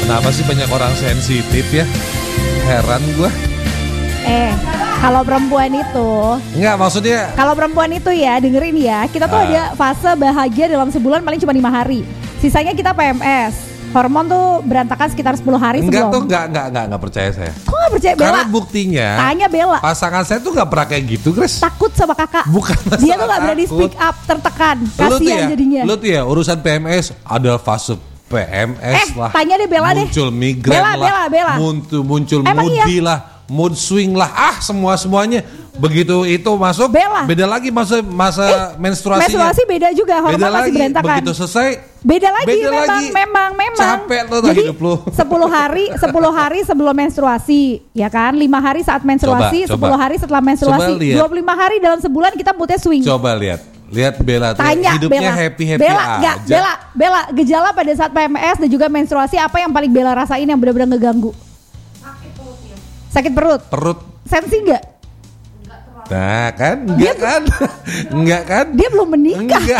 Kenapa sih banyak orang sensitif ya? Heran gue. Kalau perempuan itu, Enggak, maksudnya kalau perempuan itu ya dengerin ya, kita tuh ada fase bahagia dalam sebulan paling cuma 5 hari. Sisanya kita PMS. Hormon tuh berantakan sekitar 10 hari enggak sebelum. tuh enggak percaya saya. Kok gak percaya Bella? Karena buktinya Tanya Bella. pasangan saya tuh gak pernah kayak gitu, Grace. Takut sama kakak. Bukan Dia tuh masalah gak berani takut. speak up, tertekan. Lu tuh Kasian ya, jadinya. lu tuh ya urusan PMS ada fase PMS lah. Tanya deh Bella deh. Muncul migrain lah. Bella. Muncul Emang moody lah, mood swing lah. Semuanya. Begitu itu masuk, Bella. beda lagi masa menstruasinya. Menstruasi beda juga, hormon Beda masih lagi. berantakan. Begitu selesai, Beda lagi. Memang. Capek lo Jadi hidup lo. 10 hari sebelum menstruasi, ya kan? 5 hari saat menstruasi, Coba. 10 hari setelah menstruasi, Coba lihat. 25 hari dalam sebulan kita moodnya swing. Coba lihat Bella tuh Tanya hidupnya Bella. happy aja. Bella, gejala pada saat PMS dan juga menstruasi apa yang paling Bella rasain yang benar-benar ngeganggu? Sakit perut. Sensi nggak? Nah kan, enggak kan? Dia belum menikah. Enggak,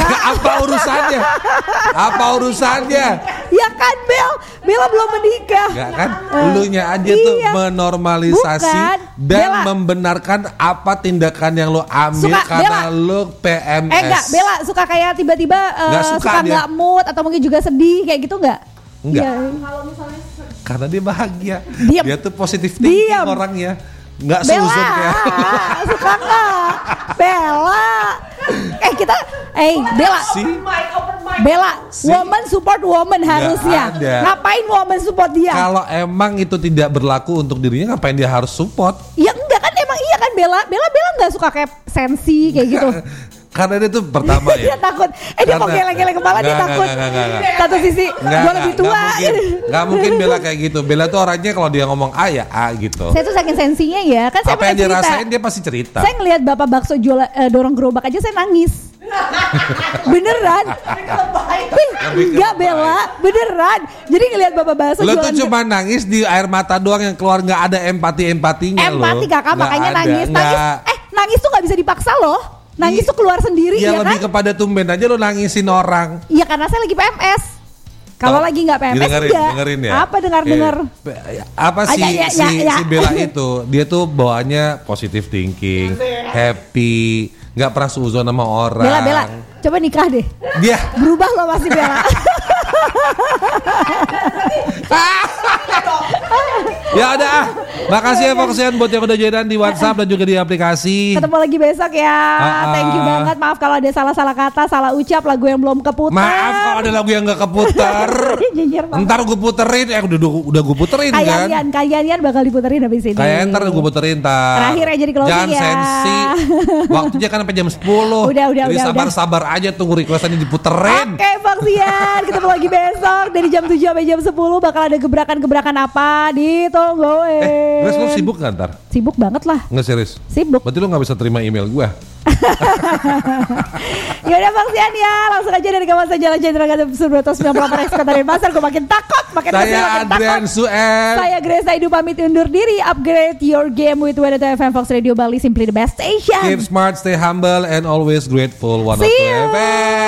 apa urusannya? Ya kan Bella belum menikah. Enggak kan? Elunya aja tuh Iya. menormalisasi Bukan. dan Bella. membenarkan apa tindakan yang lo ambil Suka, karena Bella. lo PMS. Enggak, Bella suka kayak tiba-tiba Nggak suka dia. nggak mood atau mungkin juga sedih kayak gitu nggak? Enggak. Iya. Karena dia bahagia. Diam. Dia tuh positif thinking Diam. orangnya. Enggak Bella, susut ya. suka nggak? Bella, Bella, Bella, woman support woman harusnya. ada. Ngapain woman support dia? Kalau emang itu tidak berlaku untuk dirinya, ngapain dia harus support? Ya enggak kan, emang iya kan Bella nggak suka kayak sensi kayak gitu. Karena dia tuh pertama Dia ya. takut. Dia mau geleng-geleng kepala, dia takut. Enggak. Satu sisi, gue lebih tua. Nggak mungkin Bella kayak gitu. Bella tuh orangnya kalau dia ngomong A ya A gitu. Saya tuh saking sensinya ya, kan saya Apa yang dia pernah cerita. rasain dia pasti cerita. Saya ngelihat bapak bakso jual dorong gerobak aja saya nangis. Beneran? Enggak Bella, beneran. Jadi ngelihat bapak bakso Lo jualan. tuh cuma nangis di air mata doang yang keluar, nggak ada empatinya lo. Empati kakak, Nggak makanya ada, nangis. nggak. Nangis tuh nggak bisa dipaksa loh. Nangis tuh keluar sendiri Iya ya lebih kan? kepada tumben aja lo nangisin orang. Iya karena saya lagi PMS. Kalau lagi nggak PMS dengerin ya. Apa dengar? Apa sih Ya. si Bella itu? Dia tuh bawaannya positive thinking, happy, nggak pernah suuzon sama orang. Bella, coba nikah deh. Dia Berubah loh pasti Bella. ya udah. Makasih ya Foxian buat yang udah joinan di WhatsApp dan juga di aplikasi. Ketemu lagi besok ya. Thank you banget. Maaf kalau ada salah-salah kata, salah ucap, lagu yang belum keputar. Maaf kalau ada lagu yang nggak keputar. Nyinyir banget. Ntar gue puterin, udah gue puterin kan. Kalian bakal diputerin habis ini. Kayak ntar gue puterin ntar. Terakhir ya jadi closing Jangan ya. sensi. Waktunya kan sampai jam 10. Udah. Jadi sabar aja tunggu requestannya diputerin. Oke Foxian, ketemu lagi besok dari jam 7 sampai jam 10 bakal ada gebrakan-gebrakan apa ditungguin. Grace lu sibuk gak ntar? Sibuk banget lah. Nggak serius? Sibuk. Berarti lu gak bisa terima email gue. Yaudah Foxian ya, langsung aja dari kawasan Jalan Jenderal Gatot Subroto 98 Sekretariat Pasar. Gue makin takut, makin Saya Adrian Suel. Saya Grace Aidu pamit undur diri. Upgrade your game with Weather FM Fox Radio Bali, simply the best station. Keep smart, stay humble, and always grateful. 102 See you. FM.